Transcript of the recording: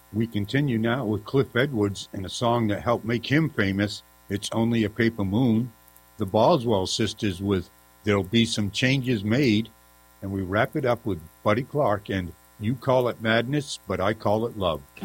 We continue now with Cliff Edwards and a song that helped make him famous, It's Only a Paper Moon. The Boswell Sisters with There'll Be Some Changes Made. And we wrap it up with Buddy Clark and You Call It Madness, but I Call It Love.